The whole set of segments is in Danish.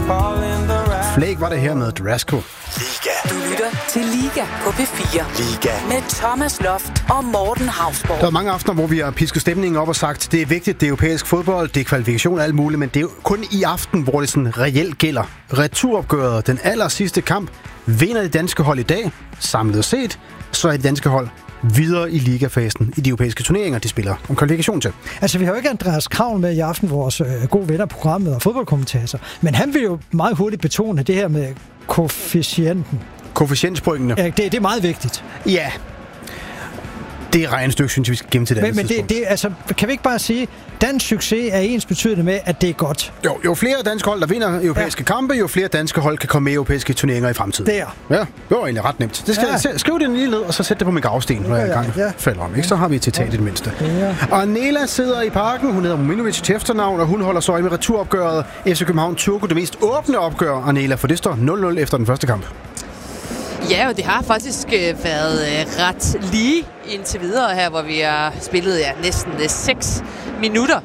Flake var det her med Drasco. Liga. Du lytter til Liga på P4. Liga. Med Thomas Loft og Morten Hausborg. Der er mange aftener, hvor vi har pisket stemningen op og sagt, det er vigtigt, det er europæisk fodbold, det er kvalifikation og alt muligt, men det er jo kun i aften, hvor det sådan reelt gælder. Returopgøret, den aller sidste kamp, vinder det danske hold i dag, samlet set, så er det danske hold videre i ligafasen i de europæiske turneringer, de spiller om kvalifikation til. Altså, vi har jo ikke Andreas Kravl med i aften, vores gode venner programmet og fodboldkommentator, men han vil jo meget hurtigt betone det her med koefficienten. Koefficientspointene. Ja, det er meget vigtigt. Ja. Det er regnestykke, synes jeg, vi skal gemme til det. Men altså, kan vi ikke bare sige, dansk succes er ens betydende med, at det er godt? Jo flere danske hold, der vinder europæiske kampe, jo flere danske hold kan komme med i europæiske turneringer i fremtiden. Det er. Ja, det var egentlig ret nemt. Det skal skriv det lige ned, og så sæt det på min gravsten, når jeg engang falder om. Ikke? Så har vi et citat i det mindste. Ja. Og Nela sidder i parken, hun hedder Mominovic til efternavn, og hun holder så øje med returopgøret. FC København Turku, det mest åbne opgør, og Nela, for det står 0-0 efter den første kamp. Ja, og det har faktisk været ret lige indtil videre her, hvor vi har spillet næsten 6 minutter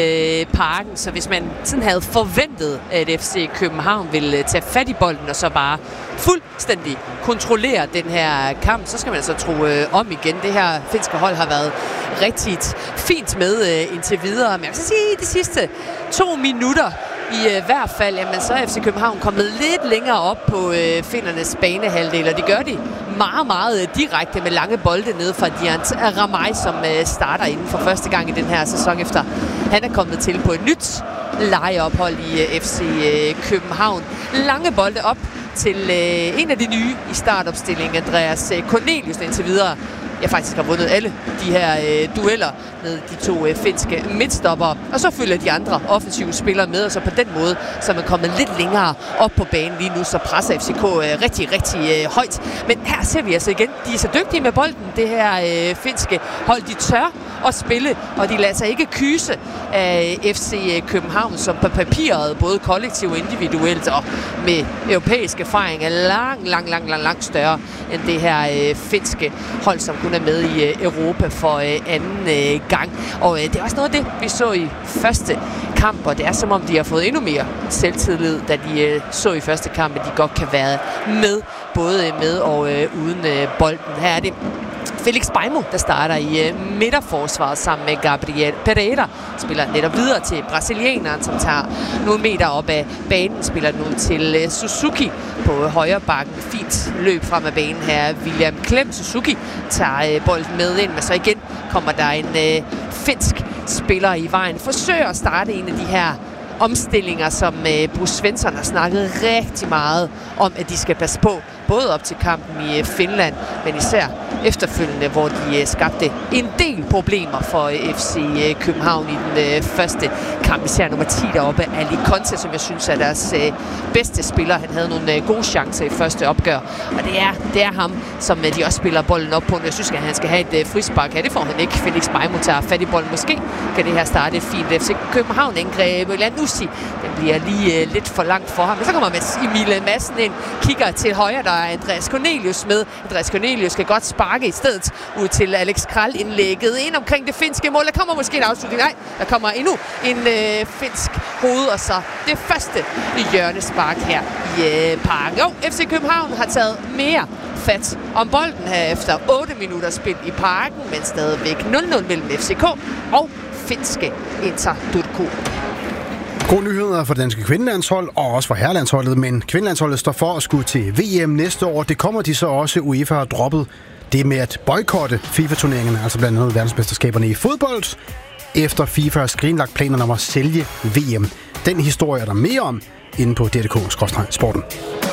i parken. Så hvis man sådan havde forventet, at FC København ville tage fat i bolden og så bare fuldstændig kontrollere den her kamp, så skal man altså tro om igen. Det her finske hold har været rigtig fint med indtil videre. Men jeg vil sige, de sidste 2 minutter i hvert fald, jamen, så er FC København kommet lidt længere op på findernes banehalvdel, og det gør de meget, meget direkte med lange bolde nede fra Dian Ramay, som starter inden for første gang i den her sæson, efter han er kommet til på et nyt lejeophold i FC København. Lange bolde op til en af de nye i startopstillingen, Andreas Cornelius, indtil videre. Jeg faktisk har vundet alle de her dueller med de 2 finske midtstoppere. Og så følger de andre offensive spillere med, og så på den måde, så er man kommet lidt længere op på banen lige nu, så presser FCK rigtig, rigtig højt. Men her ser vi altså igen, de er så dygtige med bolden, det her finske hold. De tør at spille, og de lader sig ikke kyse af FC København, som på papiret, både kollektivt og individuelt, og med europæisk erfaring er langt større end det her finske hold, som kun er med i Europa for anden gang. Og det er også noget af det, vi så i første kamp, og det er som om, de har fået endnu mere selvtillid, da de så i første kamp, at de godt kan være med, både med og uden bolden. Her er det Felix Beimo, der starter i midterforsvaret sammen med Gabriel Pereira. Spiller netop videre til brasilianeren, som tager nogle meter op af banen. Spiller nu til Suzuki på højre bakken. Fint løb frem af banen her. William Klem Suzuki tager bolden med ind, men så igen kommer der en finsk spiller i vejen. Forsøger at starte en af de her omstillinger, som Bruce Svensson har snakket rigtig meget om, at de skal passe på, både op til kampen i Finland, men især efterfølgende, hvor de skabte en del problemer for FC København i den første kamp. Især nummer 10 deroppe, Ali Conte, som jeg synes er deres bedste spiller. Han havde nogle gode chancer i første opgør, og det er ham, som de også spiller bolden op på. Jeg synes, at han skal have et frispark. Ja, det får han ikke. Felix Beimo tager fat i bolden. Måske kan det her starte et fint FC København-indgreb. Lanussi, den bliver lige lidt for langt for ham. Men så kommer Emil Madsen ind, kigger til højre, der er Andreas Cornelius med. Andreas Cornelius skal godt sparke i stedet ud til Alex Kral indlægget ind omkring det finske mål. Der kommer måske en afslutning. Nej, der kommer endnu en finsk hoved, og så det første hjørnespark her i parken. Jo, FC København har taget mere fat om bolden her efter 8 minutter spil i parken, men stadigvæk 0-0 mellem FCK og finske Inter Turku. Gode nyheder for det danske kvindelandshold og også for herrelandsholdet, men kvindelandsholdet står for at skulle til VM næste år. Det kommer de så også. UEFA har droppet det med at boykotte FIFA-turneringerne, altså blandt andet verdensmesterskaberne i fodbold, efter FIFA har skrinlagt planerne om at sælge VM. Den historie er der mere om inde på DRDK/sporten.